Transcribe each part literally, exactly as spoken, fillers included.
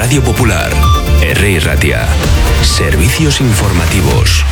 Radio Popular, Herri Ratia. Servicios informativos.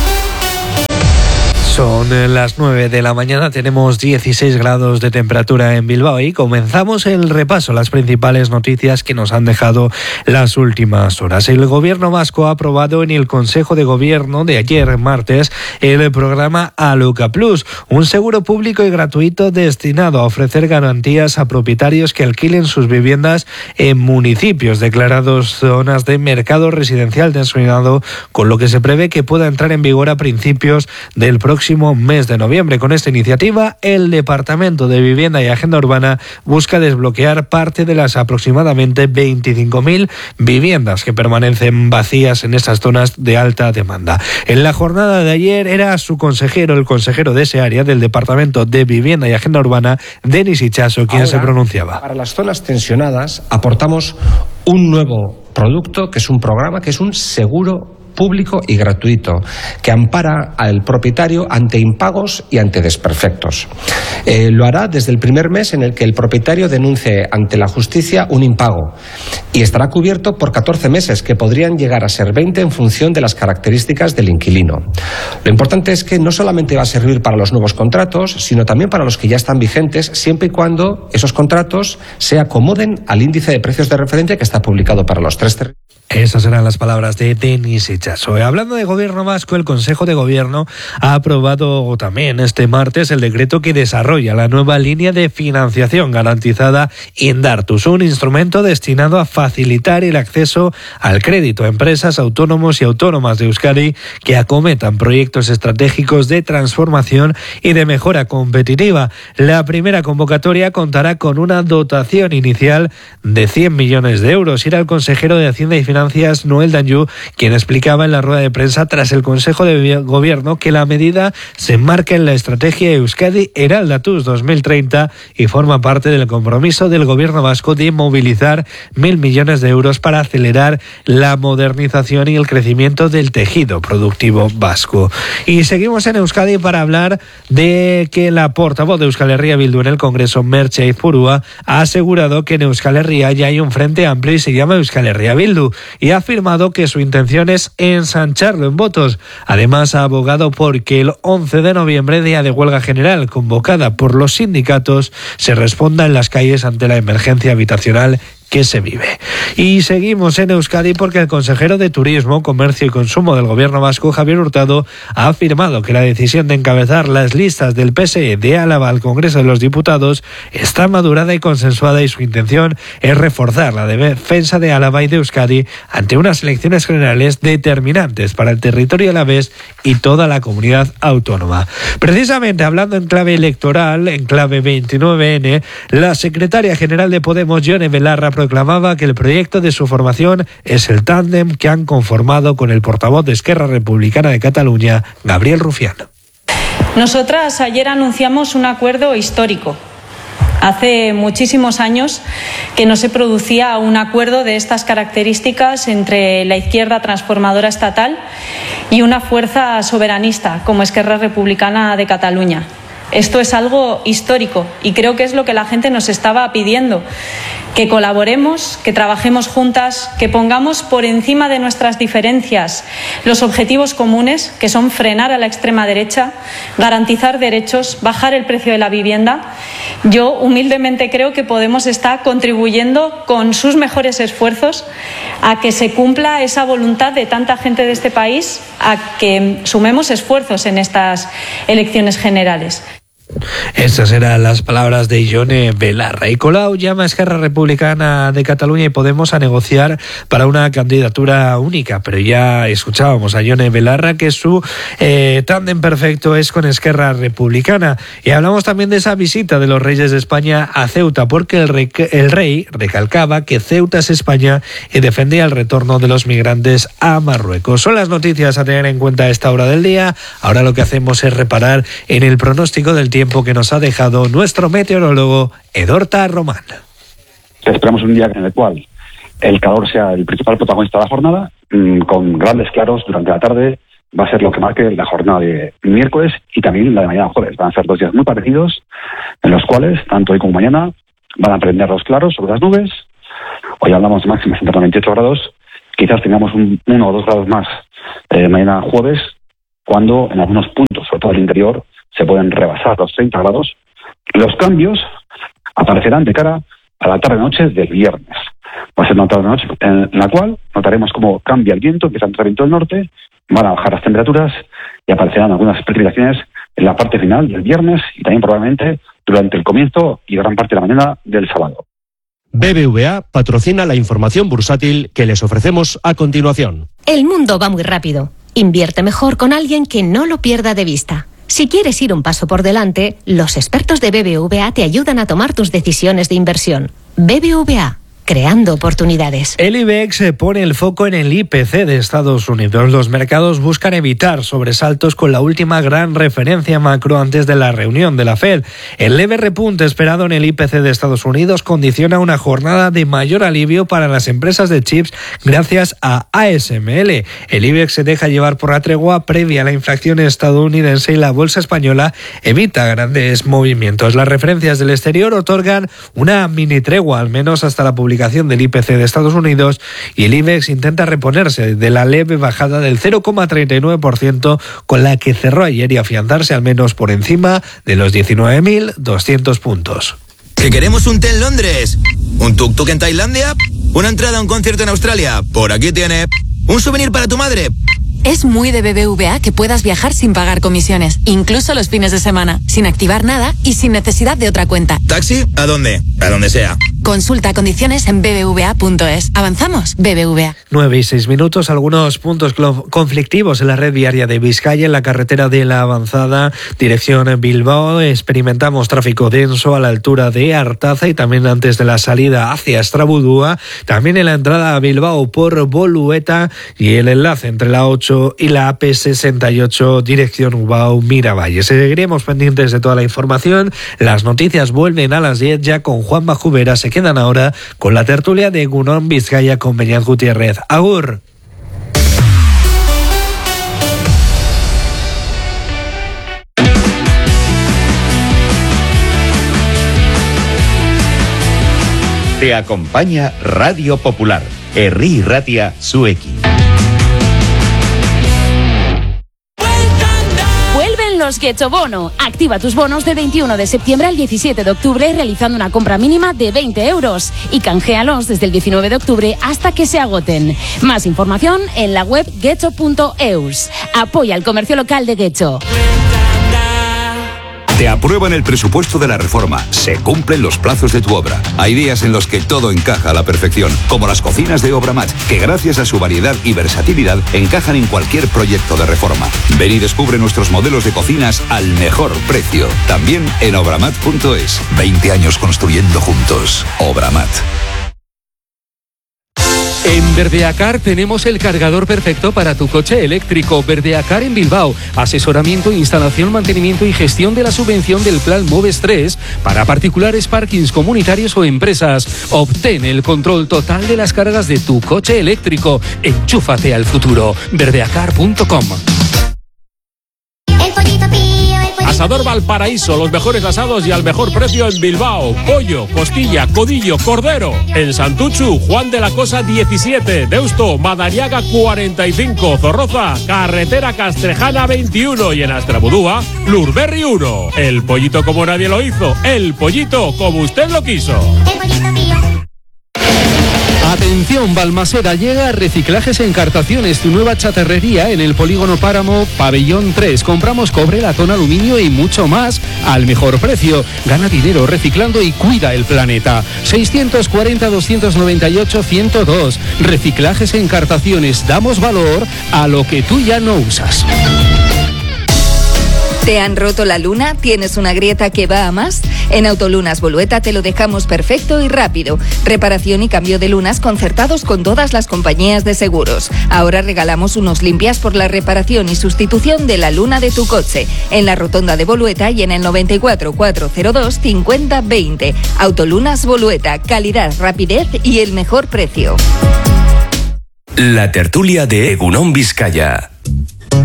Son las nueve de la mañana, tenemos dieciséis grados de temperatura en Bilbao y comenzamos el repaso a las principales noticias que nos han dejado las últimas horas. El Gobierno vasco ha aprobado en el Consejo de Gobierno de ayer, martes, el programa Aloca Plus, un seguro público y gratuito destinado a ofrecer garantías a propietarios que alquilen sus viviendas en municipios declarados zonas de mercado residencial destinado, con lo que se prevé que pueda entrar en vigor a principios del próximo mes de noviembre. Con esta iniciativa, el Departamento de Vivienda y Agenda Urbana busca desbloquear parte de las aproximadamente veinticinco mil viviendas que permanecen vacías en esas zonas de alta demanda. En la jornada de ayer era su consejero, el consejero de ese área del Departamento de Vivienda y Agenda Urbana, Denis Ichaso, quien Ahora, se pronunciaba. Para las zonas tensionadas aportamos un nuevo producto que es un programa, que es un seguro público y gratuito, que ampara al propietario ante impagos y ante desperfectos. Eh, lo hará desde el primer mes en el que el propietario denuncie ante la justicia un impago y estará cubierto por catorce meses, que podrían llegar a ser veinte en función de las características del inquilino. Lo importante es que no solamente va a servir para los nuevos contratos, sino también para los que ya están vigentes, siempre y cuando esos contratos se acomoden al índice de precios de referencia que está publicado para los tres territorios. Esas eran las palabras de Denis Ichaso. Hablando de Gobierno vasco, el Consejo de Gobierno ha aprobado también este martes el decreto que desarrolla la nueva línea de financiación garantizada Indartus, un instrumento destinado a facilitar el acceso al crédito a empresas, autónomos y autónomas de Euskadi que acometan proyectos estratégicos de transformación y de mejora competitiva. La primera convocatoria contará con una dotación inicial de cien millones de euros. Era el consejero de Hacienda y Finanzas Finanzas, Noel Danjou, quien explicaba en la rueda de prensa tras el Consejo de Gobierno que la medida se enmarca en la estrategia Euskadi Eraldatuz dos mil treinta y forma parte del compromiso del Gobierno vasco de movilizar mil millones de euros para acelerar la modernización y el crecimiento del tejido productivo vasco. Y seguimos en Euskadi para hablar de que la portavoz de Euskal Herria Bildu en el Congreso, Merche Aizpurua, ha asegurado que en Euskal Herria ya hay un frente amplio y se llama Euskal Herria Bildu, y ha afirmado que su intención es ensancharlo en votos. Además, ha abogado por que el once de noviembre, día de huelga general convocada por los sindicatos, se responda en las calles ante la emergencia habitacional que se vive. Y seguimos en Euskadi porque el consejero de Turismo, Comercio y Consumo del Gobierno vasco, Javier Hurtado, ha afirmado que la decisión de encabezar las listas del P S E de Álava al Congreso de los Diputados está madurada y consensuada, y su intención es reforzar la defensa de Álava y de Euskadi ante unas elecciones generales determinantes para el territorio alavés y toda la comunidad autónoma. Precisamente hablando en clave electoral, en clave veintinueve ene, la secretaria general de Podemos, Yone Belarra, proclamaba que el proyecto de su formación es el tándem que han conformado con el portavoz de Esquerra Republicana de Cataluña, Gabriel Rufián. Nosotras ayer anunciamos un acuerdo histórico. Hace muchísimos años que no se producía un acuerdo de estas características entre la izquierda transformadora estatal y una fuerza soberanista como Esquerra Republicana de Cataluña. Esto es algo histórico y creo que es lo que la gente nos estaba pidiendo, que colaboremos, que trabajemos juntas, que pongamos por encima de nuestras diferencias los objetivos comunes, que son frenar a la extrema derecha, garantizar derechos, bajar el precio de la vivienda. Yo humildemente creo que Podemos está contribuyendo con sus mejores esfuerzos a que se cumpla esa voluntad de tanta gente de este país, a que sumemos esfuerzos en estas elecciones generales. Estas eran las palabras de Yone Belarra. Y Colau llama a Esquerra Republicana de Cataluña y Podemos a negociar para una candidatura única, pero ya escuchábamos a Yone Belarra que su eh, tándem perfecto es con Esquerra Republicana. Y hablamos también de esa visita de los reyes de España a Ceuta, porque el rey, el rey recalcaba que Ceuta es España y defendía el retorno de los migrantes a Marruecos. Son las noticias a tener en cuenta a esta hora del día. Ahora lo que hacemos es reparar en el pronóstico del tiempo que nos ha dejado nuestro meteorólogo Edorta Román. Esperamos un día en el cual el calor sea el principal protagonista de la jornada, con grandes claros durante la tarde. Va a ser lo que marque la jornada de miércoles y también la de mañana jueves. Van a ser dos días muy parecidos, en los cuales, tanto hoy como mañana, van a prender los claros sobre las nubes. Hoy hablamos de máximas en torno a veintiocho grados, quizás tengamos un uno o dos grados más eh, mañana jueves, cuando en algunos puntos, sobre todo el interior, se pueden rebasar los treinta grados. Los cambios aparecerán de cara a la tarde-noche del viernes. Va a ser una tarde-noche en la cual notaremos cómo cambia el viento, empieza a entrar viento del norte, van a bajar las temperaturas y aparecerán algunas precipitaciones en la parte final del viernes y también probablemente durante el comienzo y gran parte de la mañana del sábado. B B V A patrocina la información bursátil que les ofrecemos a continuación. El mundo va muy rápido. Invierte mejor con alguien que no lo pierda de vista. Si quieres ir un paso por delante, los expertos de B B V A te ayudan a tomar tus decisiones de inversión. B B V A, creando oportunidades. El IBEX pone el foco en el I P C de Estados Unidos. Los mercados buscan evitar sobresaltos con la última gran referencia macro antes de la reunión de la Fed. El leve repunte esperado en el I P C de Estados Unidos condiciona una jornada de mayor alivio para las empresas de chips gracias a A S M L. El IBEX se deja llevar por la tregua previa a la inflación estadounidense y la bolsa española evita grandes movimientos. Las referencias del exterior otorgan una mini tregua, al menos hasta la publicación del I P C de Estados Unidos, y el IBEX intenta reponerse de la leve bajada del cero coma treinta y nueve por ciento con la que cerró ayer y afianzarse al menos por encima de los diecinueve mil doscientos puntos. ¿Que queremos un té en Londres? ¿Un tuk-tuk en Tailandia? ¿Una entrada a un concierto en Australia? Por aquí tiene. ¿Un souvenir para tu madre? Es muy de B B V A que puedas viajar sin pagar comisiones, incluso los fines de semana, sin activar nada y sin necesidad de otra cuenta. ¿Taxi? ¿A dónde? A donde sea. Consulta condiciones en b b v a punto es. Avanzamos, B B V A. nueve y seis minutos, algunos puntos conflictivos en la red viaria de Vizcaya, en la carretera de la Avanzada, dirección Bilbao. Experimentamos tráfico denso a la altura de Artaza y también antes de la salida hacia Estrabudúa. También en la entrada a Bilbao por Bolueta y el enlace entre la ocho y la A P sesenta y ocho, dirección Ubao Miravalle. Seguiremos pendientes de toda la información. Las noticias vuelven a las diez ya con Juan Bajubera. Se quedan ahora con la tertulia de Egunon Vizcaya con Beñat Gutiérrez. Agur. Te acompaña Radio Popular, Herri Ratia Zuekin. Los Getxo Bono. Activa tus bonos de veintiuno de septiembre al diecisiete de octubre realizando una compra mínima de veinte euros y canjealos desde el diecinueve de octubre hasta que se agoten. Más información en la web getxo punto eus. Apoya el comercio local de Getxo. Te aprueban el presupuesto de la reforma. Se cumplen los plazos de tu obra. Hay días en los que todo encaja a la perfección, como las cocinas de Obramat, que gracias a su variedad y versatilidad encajan en cualquier proyecto de reforma. Ven y descubre nuestros modelos de cocinas al mejor precio. También en obramat punto es. veinte años construyendo juntos. Obramat. En Verdeacar tenemos el cargador perfecto para tu coche eléctrico. Verdeacar en Bilbao. Asesoramiento, instalación, mantenimiento y gestión de la subvención del Plan Moves tres para particulares, parkings comunitarios o empresas. Obtén el control total de las cargas de tu coche eléctrico. Enchúfate al futuro. verdeacar punto com. Asador Valparaíso, los mejores asados y al mejor precio en Bilbao. Pollo, costilla, codillo, cordero. En Santuchu, Juan de la Cosa diecisiete. Deusto, Madariaga cuarenta y cinco. Zorroza, Carretera Castrejana veintiuno. Y en Astrabudúa, Lurberri uno. El pollito como nadie lo hizo. El pollito como usted lo quiso. El pollito mío. Atención, Balmaseda, llega a Reciclajes Encartaciones, tu nueva chatarrería en el Polígono Páramo, Pabellón tres. Compramos cobre, latón, aluminio y mucho más al mejor precio. Gana dinero reciclando y cuida el planeta. seiscientos cuarenta, doscientos noventa y ocho, ciento dos. Reciclajes Encartaciones, damos valor a lo que tú ya no usas. ¿Te han roto la luna? ¿Tienes una grieta que va a más? En Autolunas Bolueta te lo dejamos perfecto y rápido. Reparación y cambio de lunas concertados con todas las compañías de seguros. Ahora regalamos unos limpias por la reparación y sustitución de la luna de tu coche. En la rotonda de Bolueta y en el noventa y cuatro, cuatrocientos dos, cincuenta, veinte. Autolunas Bolueta, calidad, rapidez y el mejor precio. La tertulia de Egunon Vizcaya.